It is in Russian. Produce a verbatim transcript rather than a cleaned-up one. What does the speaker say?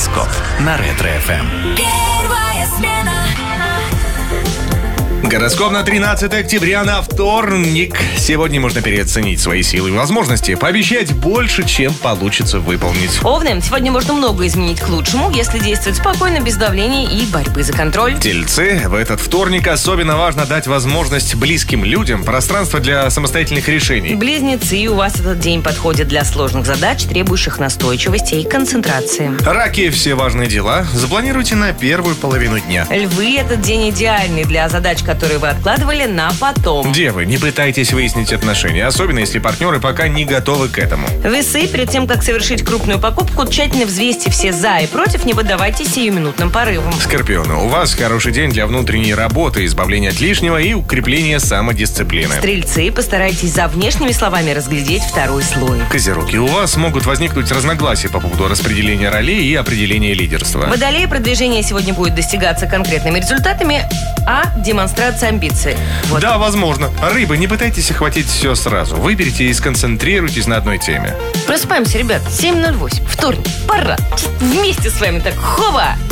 Гороскоп на Ретро-эф эм. Первая смена. Гороскоп на тринадцатое октября на вторник. Сегодня можно переоценить свои силы и возможности, пообещать больше, чем получится выполнить. Овны, сегодня можно много изменить к лучшему, если действовать спокойно, без давления и борьбы за контроль. Тельцы, в этот вторник особенно важно дать возможность близким людям пространство для самостоятельных решений. Близнецы, у вас этот день подходит для сложных задач, требующих настойчивости и концентрации. Раки, все важные дела запланируйте на первую половину дня. Львы, этот день идеальный для задач, которые вы откладывали на потом. Девы, не пытайтесь выяснить отношения, особенно если партнеры пока не готовы к этому. Весы, перед тем, как совершить крупную покупку, тщательно взвесьте все за и против, не поддавайтесь сиюминутным порывам. Скорпионы, у вас хороший день для внутренней работы, избавления от лишнего и укрепления самодисциплины. Стрельцы, постарайтесь за внешними словами разглядеть второй слой. Козероги, у вас могут возникнуть разногласия по поводу распределения ролей и определения лидерства. Водолеи, продвижение сегодня будет достигаться конкретными результатами, а демонстрация амбиций. Вот. Да, возможно. Рыбы, не пытайтесь охватить все сразу. Выберите и сконцентрируйтесь на одной теме. Просыпаемся, ребят. семь ноль восемь. Вторник. Пора. Вместе с вами так. Хова!